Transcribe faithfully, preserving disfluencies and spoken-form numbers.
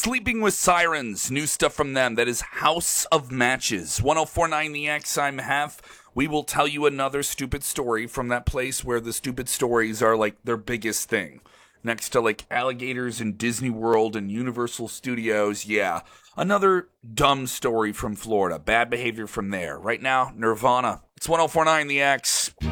Sleeping with Sirens, new stuff from them. That is House of Matches. ten forty-nine The X, I'm Hef. We will tell you another stupid story from that place where the stupid stories are like their biggest thing. Next to like alligators in Disney World and Universal Studios. Yeah, another dumb story from Florida. Bad behavior from there. Right now, Nirvana. It's ten forty-nine The X.